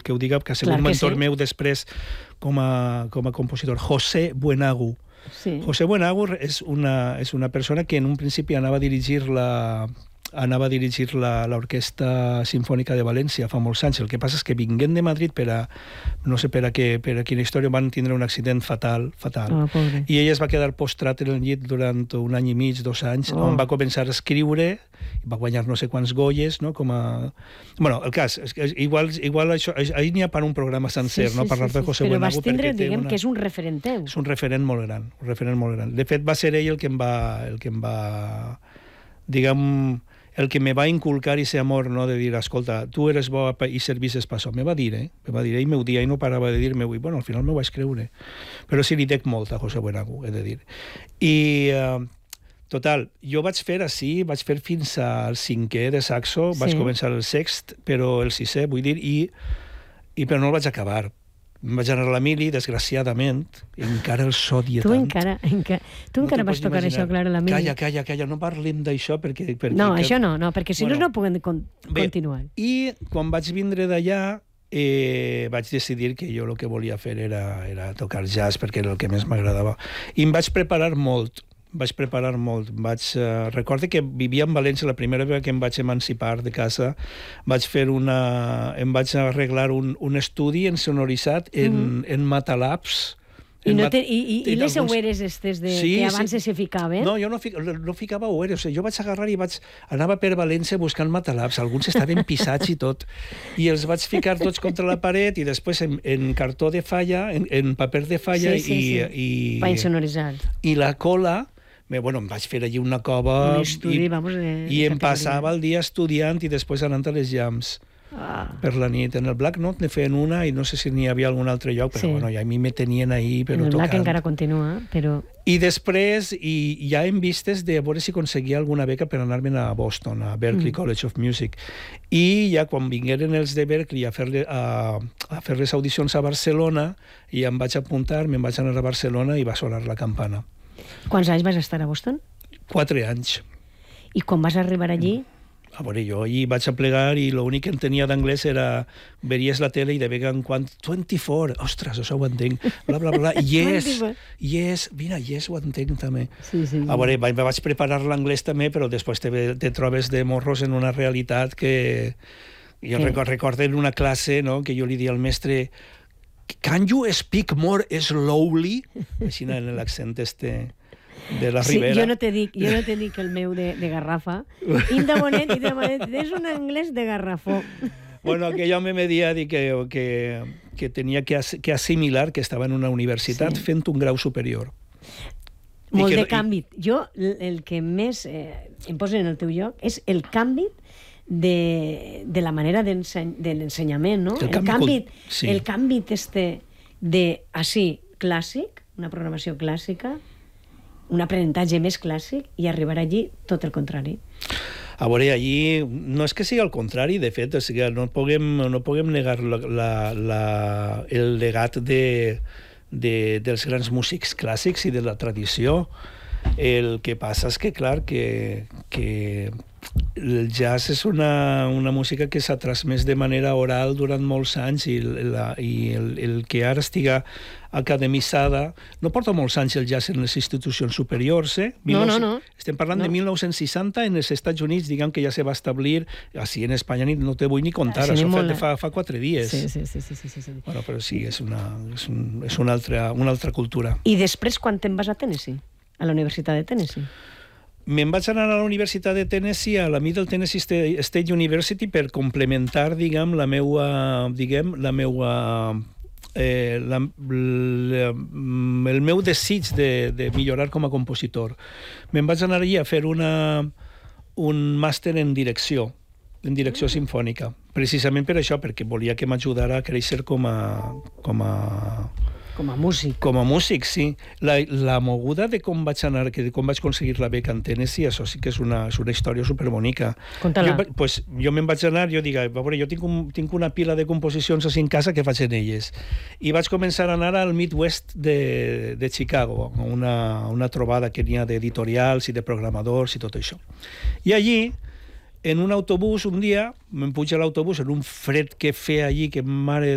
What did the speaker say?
que ho diga, que ha sigut un mentor meu després com a compositor. José Buenagu. Sí. José Buenagu és una persona que en un principi anava a dirigir l'Orquestra Simfònica de València fa molts anys. El que passa és que vinguent de Madrid no sé per a quina història, van tindre un accident fatal. I ell es va quedar postrat en el llit durant un any i mig, 2 anys, on va començar a escriure, va guanyar no sé quants Goyes, no? Bueno, el cas, igual això, ahir n'hi ha per un programa sencer, no? Parlar de José Buenagu. Però vas tindre, diguem, que és un referent teu. És un referent molt gran, De fet, va ser ell el que em va diguem, el que me va inculcar ese amor, no? De dir, escolta, tu eres bo i servisses per això. Me va dir, ell m'ho dia i no parava de dir-me, i bueno, al final m'ho vaig creure. Però sí, li dec molt a José Buenagu, he de dir. I, total, jo vaig fer fins al 5è de saxo, vaig començar el 6è, però el 6è, vull dir, però no el vaig acabar. Em vaig anar a la mili, desgraciadament, i encara el sodia tant. Tu encara vas tocar això, clar, a la mili. Calla, no parlem d'això perquè... No, això no, perquè si no puguem continuar. I quan vaig vindre d'allà, vaig decidir que jo el que volia fer era tocar jazz, perquè era el que més m'agradava. I em vaig preparar molt. Recordo que vivia en València, la primera vegada que em vaig emancipar de casa, em vaig arreglar un estudi en sonoritzat en Matalabs. I les oueres estes que abans se ficaven? No, jo no ficava oueres. Jo vaig agarrar i anava per València buscant Matalabs. Alguns estaven pisats i tot. I els vaig ficar tots contra la paret i després en cartó de falla, en paper de falla i... Per insonoritzar. I la cola... Bueno, em vaig fer allí una cova... Un estudi, i em passava el dia estudiant i després anant a les jams. Per la nit. En el Black Note ne feien una i no sé si n'hi havia algun altre lloc, però bueno, ja a mi me tenien ahí, però tocant. El Black tocant. encara continua, però... I després, ja en vistes de veure si aconseguia alguna beca per anar-me'n a Boston, a Berklee College of Music. I ja quan vingueren els de Berklee a fer les audicions a Barcelona, i em vaig apuntar, me'n vaig anar a Barcelona i va sonar la campana. Quants anys vas estar a Boston? 4 anys. I quan vas arribar allí? A veure, jo allí vaig a plegar i l'únic que entenia d'anglès era veies la tele i de vegada en quan 24, ostres, això ho entenc, bla, bla, bla, yes, mira, yes, ho entenc també. Sí. A veure, me vaig preparar l'anglès també, però després te trobes de morros en una realitat que... Jo recordo en una classe, no?, que jo li dia al mestre "Can you speak more slowly?" Així en l'accent de la Ribera. Sí, jo no te dic el meu de garrafa. Indabonet, és un anglès de garrafó. Bueno, aquell home me dia que tenia que assimilar que estava en una universitat fent un grau superior. Molt de canvi. Jo, el que més em posa en el teu lloc és el canvi de la manera de l'ensenyament, no? El canvi de així clàssic, una programació clàssica, un aprenentatge més clàssic, i arribar allí tot el contrari. A veure, allí no és que sigui el contrari, de fet, o sigui, no puguem negar el legat dels grans músics clàssics i de la tradició. El que passa és que, clar, que el jazz és una música que s'ha transmès de manera oral durant molts anys i el que ara estiga academitzada... No porta molts anys el jazz en les institucions superiors, No. Estem parlant de 1960, en els Estats Units, diguem que ja se va establir, així en Espanya no te vull ni contar, això fa 4 dies. Sí. Bueno, però sí, és una altra cultura. I després, quan te'n vas a Tennessee? A la Universitat de Tennessee? Me'n vaig anar a la Universitat de Tennessee, a la Middle Tennessee State University, per complementar, el meu desig de millorar com a compositor. Me'n vaig anar allí a fer un màster en direcció simfònica, precisament per això, perquè volia que m'ajudara a créixer com a músic. Com a músic, sí. La moguda de com vaig anar, de com vaig aconseguir la beca en Tennessee, això sí que és una història superbonica. Conta-la. Jo me'n vaig anar, jo dic, a veure, jo tinc una pila de composicions així en casa que faig en elles. I vaig començar a anar al Midwest de Chicago, a una trobada que n'hi ha d'editorials i de programadors i tot això. I allí, en un autobús, un dia, me'n puig a l'autobús en un fred que feia allí, que mare